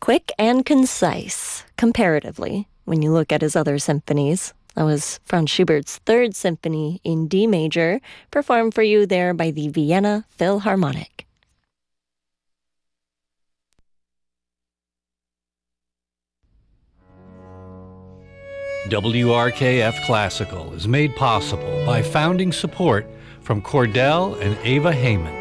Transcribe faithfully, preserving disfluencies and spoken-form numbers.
Quick and concise, comparatively, when you look at his other symphonies. That was Franz Schubert's Third Symphony in D major, performed for you there by the Vienna Philharmonic. W R K F Classical is made possible by founding support from Cordell and Ava Heyman.